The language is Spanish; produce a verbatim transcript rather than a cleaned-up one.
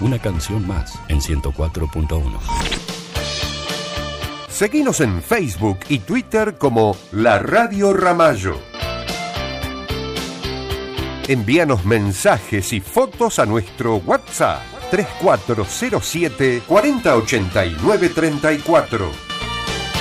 Una canción más en ciento cuatro punto uno. Seguinos en Facebook y Twitter como La Radio Ramallo. Envíanos mensajes y fotos a nuestro WhatsApp tres cuatro cero siete, cuarenta ochenta y nueve treinta y cuatro.